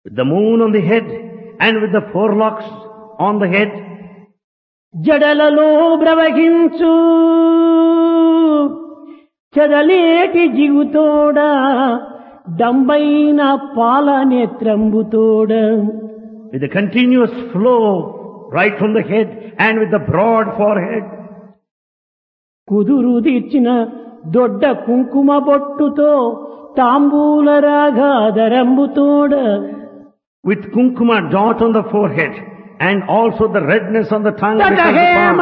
with the moon on the head and with the forelocks on the head, జడలలో ప్రవహించు చెదలేటి జిగుతోడ డంబైన పాల నేత్రంబుతోడ with the continuous flow right from the head and with the broad forehead, కుదురు తీర్చిన దొడ్డ కుంకుమ బొట్టుతో తాంబూల రాగాధరంబుతోడ with kumkuma dot on the forehead and also the redness on the tongue because of